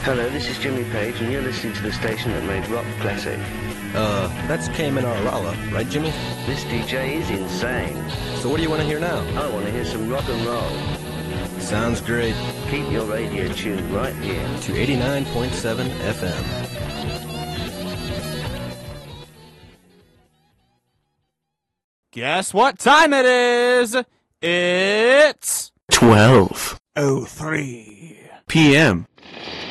Hello, this is Jimmy Page, and you're listening to the station that made rock classic. That's KMNR Rala, right, Jimmy? This DJ is insane. So what do you want to hear now? I want to hear some rock and roll. Sounds great. Keep your radio tuned right here to 89.7 FM. Guess what time it is? It's 12:03 p.m.